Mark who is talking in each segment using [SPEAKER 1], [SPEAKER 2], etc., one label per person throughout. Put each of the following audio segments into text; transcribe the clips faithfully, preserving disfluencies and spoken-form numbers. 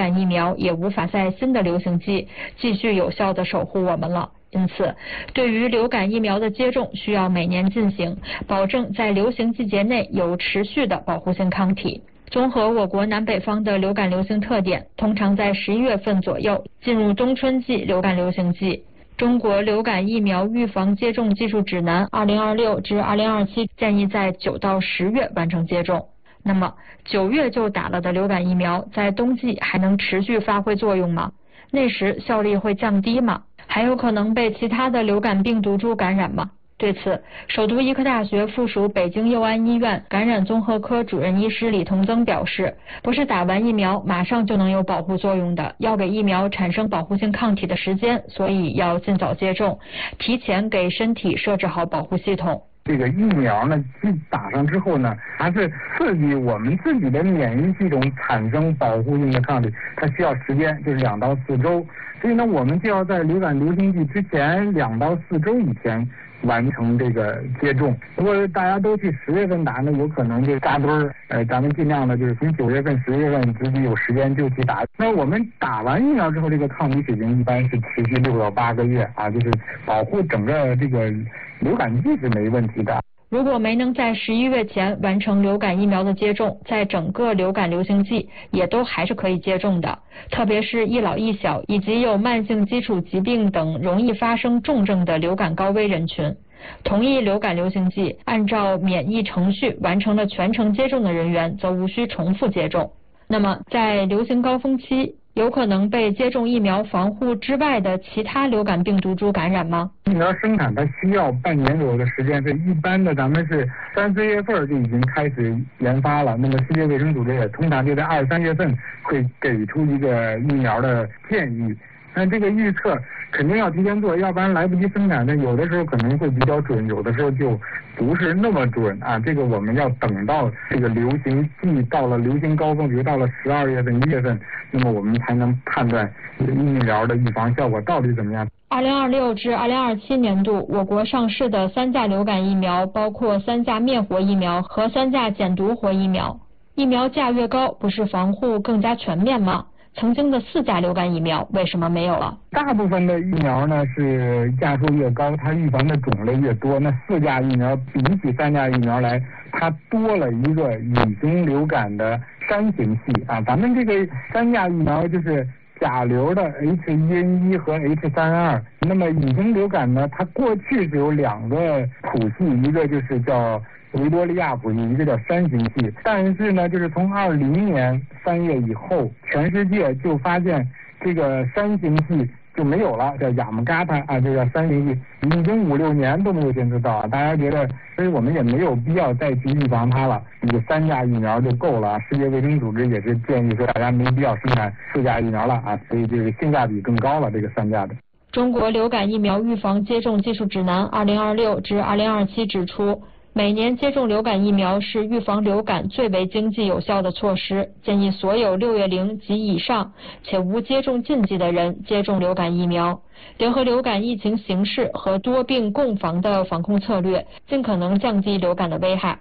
[SPEAKER 1] 感疫苗也无法在新的流行季继续有效地守护我们了。因此，对于流感疫苗的接种需要每年进行，保证在流行季节内有持续的保护性抗体。综合我国南北方的流感流行特点，通常在十一月份左右进入冬春季流感流行季。中国流感疫苗预防接种技术指南二零二六至二零二七建议在九到十月完成接种。那么，九月就打了的流感疫苗，在冬季还能持续发挥作用吗？那时效力会降低吗？还有可能被其他的流感病毒株感染吗？对此，首都医科大学附属北京佑安医院感染综合科主任医师李同增表示，不是打完疫苗马上就能有保护作用的，要给疫苗产生保护性抗体的时间，所以要尽早接种，提前给身体设置好保护系统。
[SPEAKER 2] 这个疫苗呢，打上之后呢，还是刺激我们自己的免疫系统产生保护性的抗体，它需要时间，就是两到四周。所以呢，我们就要在流感流行季之前两到四周以前完成这个接种。如果大家都去十月份打呢，有可能就扎堆儿。呃，咱们尽量呢，就是从九月份、十月份自己有时间就去打。那我们打完疫苗之后，这个抗体水平一般是持续六到八个月啊，就是保护整个这个流感季是没问题的。
[SPEAKER 1] 如果没能在十一月前完成流感疫苗的接种，在整个流感流行季也都还是可以接种的，特别是一老一小以及有慢性基础疾病等容易发生重症的流感高危人群。同一流感流行季，按照免疫程序完成了全程接种的人员，则无需重复接种。那么，在流行高峰期，有可能被接种疫苗防护之外的其他流感病毒株感染吗？
[SPEAKER 2] 疫苗生产它需要半年左右的时间，是一般的咱们是三四月份就已经开始研发了。那么世界卫生组织也通常就在二三月份会给出一个疫苗的建议。但这个预测肯定要提前做，要不然来不及生产的，有的时候可能会比较准，有的时候就不是那么准啊。这个我们要等到这个流行季到了流行高峰，比如到了十二月份、一月份，那么我们才能判断疫苗的预防效果到底怎么样。
[SPEAKER 1] 二零二六至二零二七年度，我国上市的三价流感疫苗包括三价灭活疫苗和三价减毒活疫苗。疫苗价越高，不是防护更加全面吗？曾经的四价流感疫苗为什么没有了？
[SPEAKER 2] 大部分的疫苗呢是价数越高，它预防的种类越多。那四价疫苗比起三价疫苗来，它多了一个乙型流感的山形系啊。咱们这个三价疫苗就是甲流的 H 一 N 一 和 H 三 N 二。那么乙型流感呢，它过去是有两个谱系，一个就是叫维多利亚谱系，一个叫山形系。但是呢，就是从二零年三月以后，全世界就发现这个山形系就没有了，叫雅姆嘎塔啊，这叫山形系，已经五六年都没有检测到啊。大家觉得，所以我们也没有必要再去预防它了，这个三价疫苗就够了。世界卫生组织也是建议说，大家没必要生产四价疫苗了啊，所以这个性价比更高了，这个三价的。
[SPEAKER 1] 中国流感疫苗预防接种技术指南二零二六至二零二七指出，每年接种流感疫苗是预防流感最为经济有效的措施，建议所有六月龄及以上且无接种禁忌的人接种流感疫苗。联合流感疫情形势和多病共防的防控策略，尽可能降低流感的危害。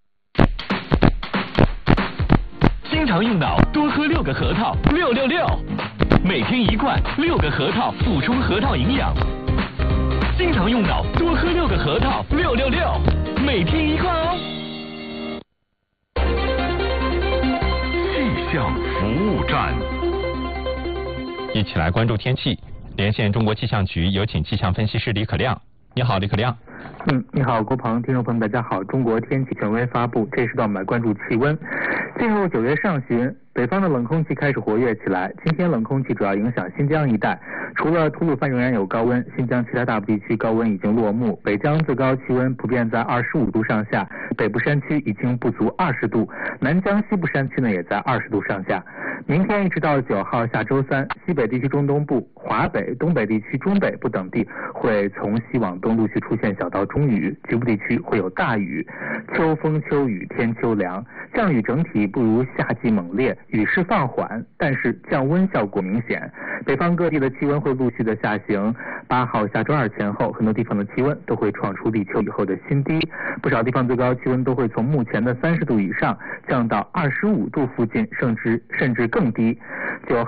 [SPEAKER 3] 经常用脑，多喝六个核桃，六六六，每天一罐，六个核桃补充核桃营养。经常用脑，多喝六个核桃，六六六，每天一罐哦。
[SPEAKER 4] 气象服务站，
[SPEAKER 5] 一起来关注天气。连线中国气象局，有请气象分析师李可亮。你好，李可亮。
[SPEAKER 6] 嗯，你好，郭鹏，听众朋友们，大家好。中国天气权威发布，这时段我们来关注气温。进入九月上旬，北方的冷空气开始活跃起来。今天冷空气主要影响新疆一带，除了吐鲁番仍然有高温，新疆其他大部地区高温已经落幕。北疆最高气温普遍在二十五度上下，北部山区已经不足二十度，南疆西部山区呢也在二十度上下。明天一直到九号下周三，西北地区中东部、华北、东北地区中北部等地会从西往东陆续出现小到中雨，局部地区会有大雨。秋风秋雨天秋凉，降雨整体不如夏季猛烈，雨势放缓，但是降温效果明显。北方各地的气温会陆续的下行，八号下周二前后，很多地方的气温都会创出立秋以后的新低，不少地方最高气温都会从目前的三十度以上降到二十五度附近，甚至甚至更低。九